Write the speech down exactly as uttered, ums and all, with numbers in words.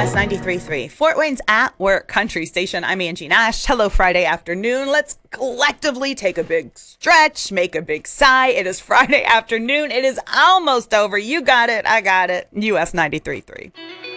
S ninety-three point three, Fort Wayne's at work country station. I'm Angie Nash. Hello, Friday afternoon. Let's collectively take a big stretch, make a big sigh. It is Friday afternoon. It is almost over. You got it. I got it. U S ninety-three point three.